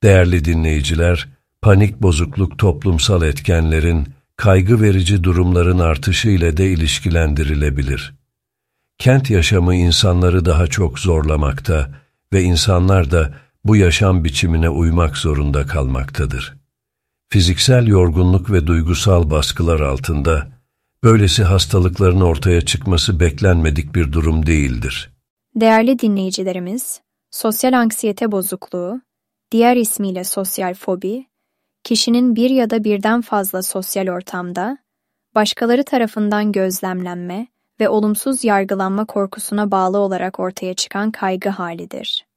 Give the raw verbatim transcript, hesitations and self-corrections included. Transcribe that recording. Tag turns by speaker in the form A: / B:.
A: Değerli dinleyiciler, panik bozukluk toplumsal etkenlerin, kaygı verici durumların artışı ile de ilişkilendirilebilir. Kent yaşamı insanları daha çok zorlamakta ve insanlar da bu yaşam biçimine uymak zorunda kalmaktadır. Fiziksel yorgunluk ve duygusal baskılar altında, böylesi hastalıkların ortaya çıkması beklenmedik bir durum değildir.
B: Değerli dinleyicilerimiz, sosyal anksiyete bozukluğu, diğer ismiyle sosyal fobi, kişinin bir ya da birden fazla sosyal ortamda, başkaları tarafından gözlemlenme ve olumsuz yargılanma korkusuna bağlı olarak ortaya çıkan kaygı halidir.